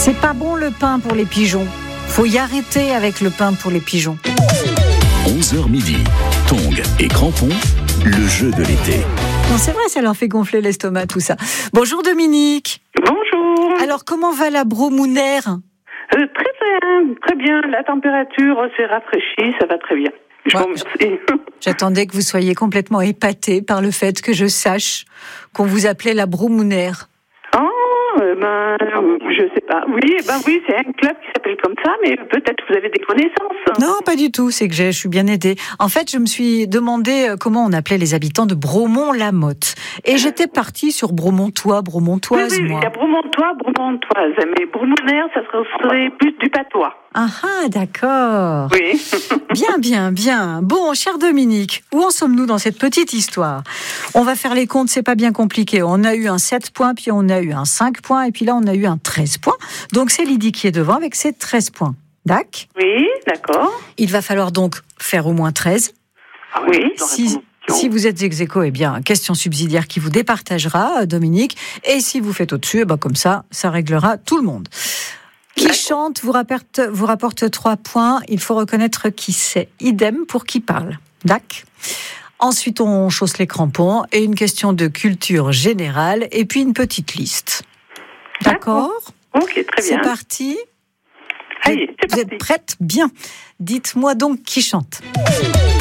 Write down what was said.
C'est pas bon le pain pour les pigeons. Faut y arrêter avec le pain pour les pigeons. 11h midi, tongs et crampons, le jeu de l'été. Non, c'est vrai, ça leur fait gonfler l'estomac tout ça. Bonjour Dominique. Bonjour. Alors comment va la bromounère ? Très bien. La température s'est rafraîchie, ça va très bien. Je vous remercie. J'attendais que vous soyez complètement épaté par le fait que je sache qu'on vous appelait la bromounère. Je sais pas. Oui, c'est un club qui s'appelle comme ça, mais peut-être vous avez des connaissances. Non, pas du tout, c'est que je suis bien aidée. En fait, je me suis demandé comment on appelait les habitants de Bromont-la-Motte. Et j'étais partie sur Bromontois, Bromontoise, oui, moi. il y a Bromontois, Bromontoise, mais Bromounère, ça serait plus du patois. Ah, d'accord. Oui. Bien. Bon, cher Dominique, où en sommes-nous dans cette petite histoire ? On va faire les comptes, c'est pas bien compliqué. On a eu un 7 points, puis on a eu un 5 points, et puis là, on a eu un 13 points. Donc, c'est Lydie qui est devant avec ses 13 points. D'accord ? Oui, d'accord. Il va falloir donc faire au moins 13. Ah oui. Si vous êtes ex-aequo, eh bien, question subsidiaire qui vous départagera, Dominique. Et si vous faites au-dessus, comme ça réglera tout le monde. Qui chante vous rapporte 3 points. Il faut reconnaître qui c'est. Idem pour qui parle. D'accord ? Ensuite, on chausse les crampons et une question de culture générale et puis une petite liste. D'accord ? Ok, très bien. C'est parti. Allez, c'est parti. Vous êtes prête ? Bien. Dites-moi donc qui chante.